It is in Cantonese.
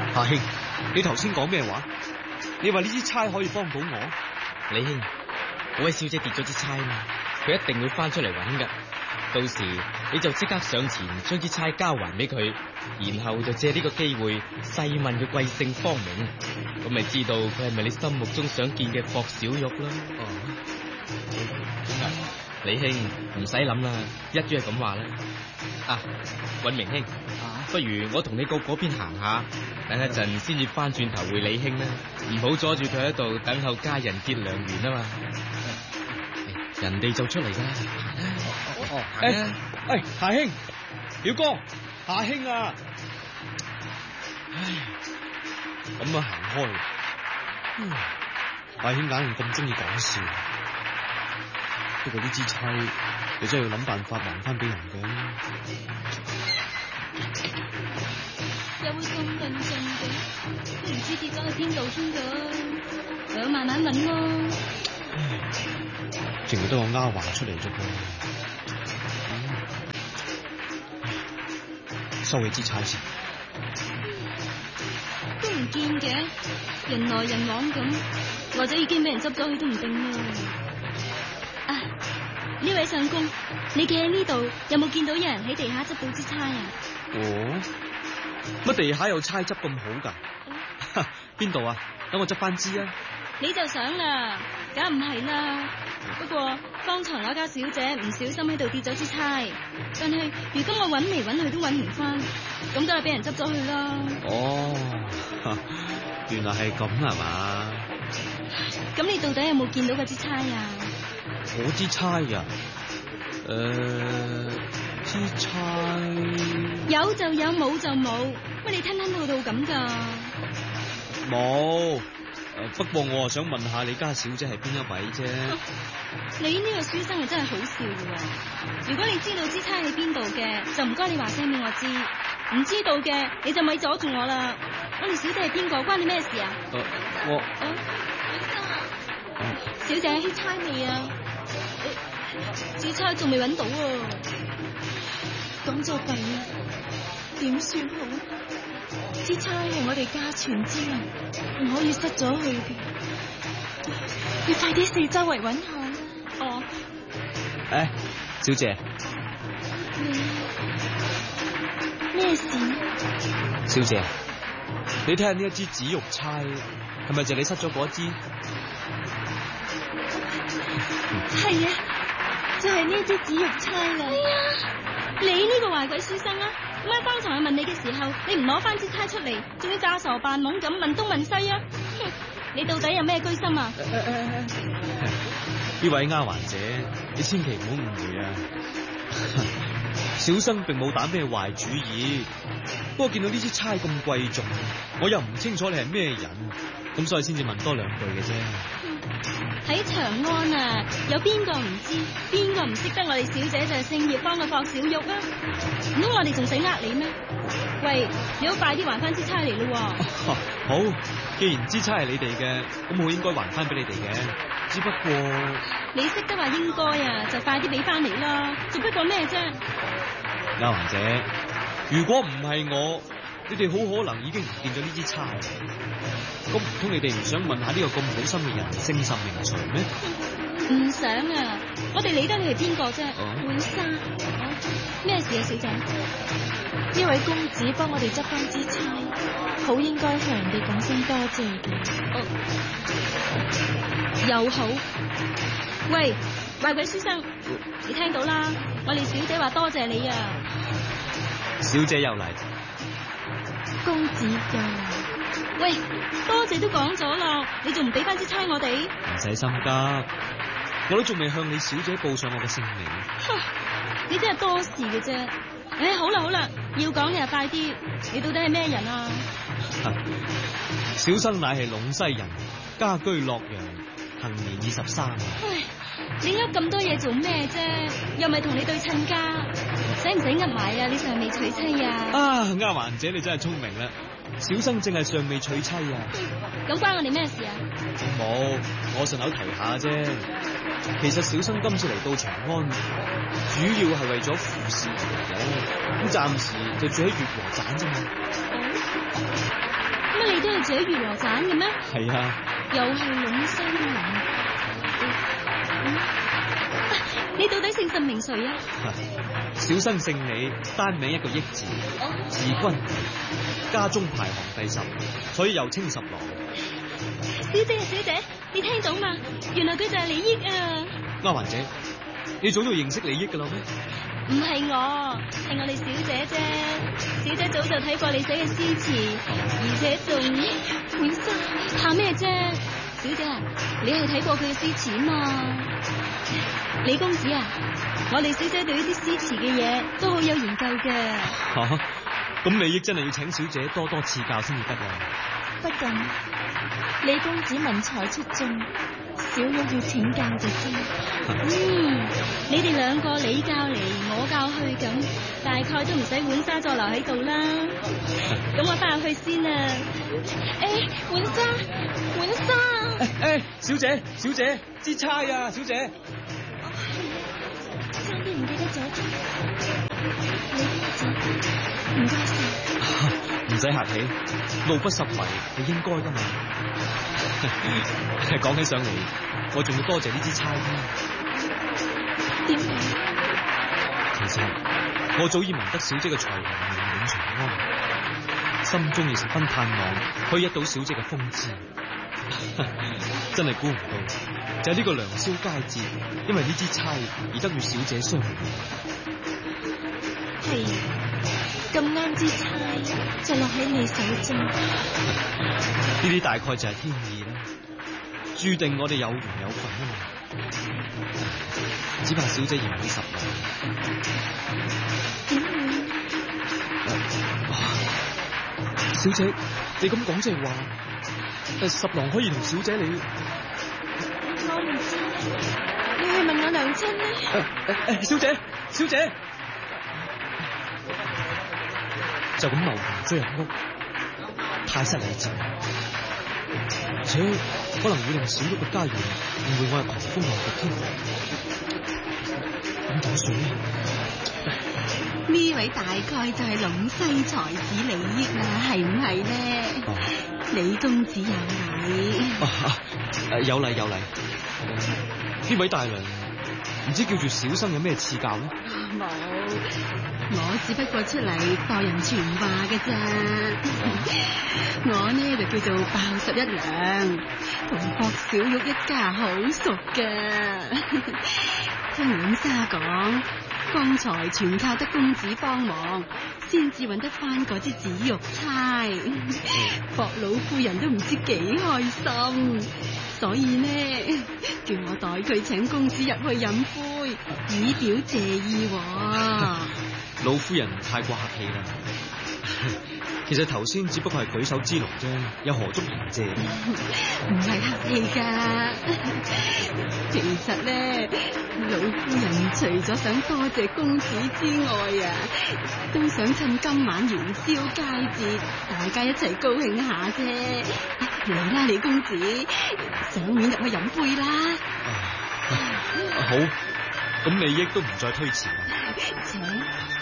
夏兄，你頭先講咩話？你話呢支釵可以幫到我？ 李兄，嗰位小姐跌咗支釵嘛，佢一定會翻出嚟揾噶。到時你就即刻上前將支釵交還俾佢，然後就借呢個機會細問佢貴姓芳名，咁咪知道佢係咪你心目中想見嘅霍小玉咯。李兄唔使諗啦，一於係咁話啦。尹明兄，不如我同你過嗰邊行下，等一陣先至翻轉頭會李兄啦，唔好阻住佢喺度等候佳人結良緣啊嘛。人哋就出嚟啦。 夏兄，表哥，夏兄啊！咁啊行開。夏兄硬係咁中意講笑，不過呢支釵你真係要諗辦法還翻俾人嘅。 又會咁論盡嘅，都唔知跌咗去邊度添㗎，又要慢慢揾咯。 淨係得個丫鬟出嚟啫噃。收起支釵先。 都唔見嘅，人來人往咁，或者已經俾人執咗去都唔定啦。呢位相公，你企喺呢度，有冇見到有人喺地下執到支釵啊？ 哦，乜地下有釵執咁好噶？邊度啊？等我執翻支啊！ 你就想啦，梗唔係啦。不過方才有家小姐唔小心喺度跌咗支釵，但係如今我揾嚟揾去都揾唔翻，咁都係俾人執咗去啦。 哦，原來係咁係嘛？ 咁你到底有冇見到嗰支釵啊？ 嗰支釵啊？支釵有就有，冇就冇，乜你吞吞吐吐咁噶？ 冇。不過我想問下你家小姐係邊一位啫？ 你呢個書生係真係好笑嘅。如果你知道支釵喺邊度嘅，就唔該你話聲俾我知；唔知道嘅，你就咪阻住我啦。我哋小姐係邊個？關你咩事啊？小姐啲釵未啊？支釵仲未揾到啊！咁就弊啦，點算好？支釵係我哋家傳之物，唔可以失咗去嘅。你快啲四周圍揾下啦。 小姐， 咩事？ 小姐，你睇下呢一支紫玉釵，係咪就你失咗嗰一支？ 係啊，就係呢支紫玉釵啦。哎呀，你呢個壞鬼書生啊！點解方才我問你嘅時候，你唔攞翻支釵出嚟，仲要詐傻扮懵咁問東問西啊？你到底有咩居心啊？ 呢位丫鬟姐，你千祈唔好誤會啊！小生並冇打咩壞主意，不過見到呢支釵咁貴重，我又唔清楚你係咩人，咁所以先至問多兩句嘅啫。 喺長安啊，有邊個唔知，邊個唔識得我哋小姐就係姓葉方嘅霍小玉啊？唔通我哋仲使呃你咩？喂，你好快啲還翻支釵嚟咯！ 好，既然支釵係你哋嘅，咁我應該還翻俾你哋嘅。只不過你識得話應該啊，就快啲俾翻嚟啦。做不過咩啫？ 丫鬟姐，如果唔係我，你哋好可能已經唔見咗呢支釵。咁唔通你哋唔想問下呢個咁好心嘅人姓甚名誰咩？ 唔想啊！我哋理得你係邊個啫？會生咩事啊，小姐？ 呢位公子幫我哋執翻支釵，好應該向人哋講聲多謝嘅。 又好。喂，壞鬼書生，你聽到啦？我哋小姐話多謝你啊！ 小姐又嚟， 公子又嚟。 喂，多謝都講咗啦，你仲唔俾翻支釵我哋？ 唔使心急，我都仲未向你小姐報上我嘅姓名。 你真係多事嘅啫。好啦好啦，要講你就快啲，你到底係咩人啊？ 小生乃係隴西人，家居洛陽，行年23。 唉，你噏咁多嘢做咩啫？又咪同你對親家，使唔使噏埋啊？你尚未娶妻啊？ 丫鬟姐你真係聰明啦，小生正係尚未娶妻啊。 咁關我哋咩事啊？ 冇，我順口提下啫。其實小生今次嚟到長安，主要係為咗赴試而嚟嘅，咁暫時就住喺月和棧啫嘛。 乜你都係住喺娛樂盞嘅咩？ 係啊， 又係隴西人。你到底姓甚名誰啊？ 小生姓李，單名一個益字，字君，家中排行第10，所以又稱十郎。 小姐啊，小姐，你聽到嘛？原來佢就係李益啊！ 丫鬟姐，你早就認識李益噶啦咩？ 唔係我，係我哋小姐啫。小姐早就睇過你寫嘅詩詞，而且仲本身怕咩啫？小姐啊，你係睇過佢嘅詩詞嘛？李公子啊，我哋小姐對呢啲詩詞嘅嘢都好有研究嘅。 吓，咁李益真係要請小姐多多賜教先至得啊！ 不過李公子文才出眾，小玉要請教就知。 你哋兩個你教嚟，我教去咁，大概都唔使浣紗再留喺度啦。咁我翻入去先啊！浣紗， 小姐，小姐，支釵啊，小姐。 差啲唔記得咗添。李公子，唔該晒。 唔使客氣，路不拾遺係應該噶嘛。講起上嚟，我仲要多謝呢支釵添。 點解？ 其實我早已聞得小姐嘅才華名滿長安，心中亦十分盼望可以一睹小姐嘅風姿。真係估唔到，就係呢個良宵佳節，因為呢支釵而得與小姐相遇。 係咁啱支釵就落喺你手中。 呢啲大概就係天意啦，注定我哋有緣有份啊嘛。只怕小姐嫌棄十郎。 點會？ 小姐，你咁講即係話，十郎可以同小姐你？ 我唔知，你去問我娘親呢？ 小姐，小姐，就咁貿然追入屋，太失禮節，而且可能會令小玉嘅家人誤會我係狂風浪蝶添，咁點算呢？ 呢位大概就係隴西才子李益啦，係唔係呢？李公子有禮。 有禮有禮。呢位大娘唔知叫住小生有咩賜教呢？ 冇，我只不過出嚟代人傳話嘅啫。我呢就叫做鮑十一娘，同霍小玉一家好熟㗎。聽浣紗講，剛才全靠得公子幫忙，先至揾得翻嗰支紫玉釵。霍老夫人都唔知幾開心，所以呢叫我代佢請公子入去飲杯，以表謝意。 老夫人太過客氣啦。其實頭先只不過係舉手之勞啫，又何足言謝？ 唔係客氣噶，其實呢，老夫人除咗想多謝公子之外啊，都想趁今晚元宵佳節，大家一齊高興下啫。嚟啦，李公子，上面入去飲杯啦。 好，咁李益都唔再推辭啦。 請。